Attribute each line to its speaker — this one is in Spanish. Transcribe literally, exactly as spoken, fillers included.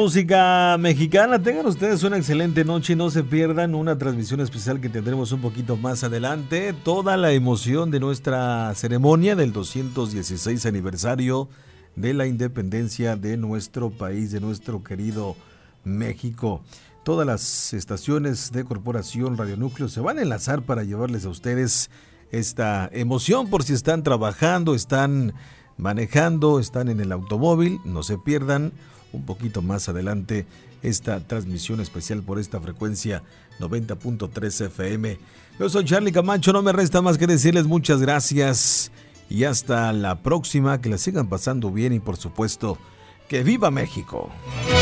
Speaker 1: música mexicana. Tengan ustedes una excelente noche y no se pierdan una transmisión especial que tendremos un poquito más adelante. Toda la emoción de nuestra ceremonia del doscientos dieciséis aniversario de la independencia de nuestro país, de nuestro querido México. Todas las estaciones de Corporación Radio Núcleo se van a enlazar para llevarles a ustedes esta emoción por si están trabajando, están manejando, están en el automóvil. No se pierdan un poquito más adelante esta transmisión especial por esta frecuencia noventa punto tres F M. Yo soy Charlie Camacho, no me resta más que decirles muchas gracias y hasta la próxima, que la sigan pasando bien y por supuesto, ¡que viva México!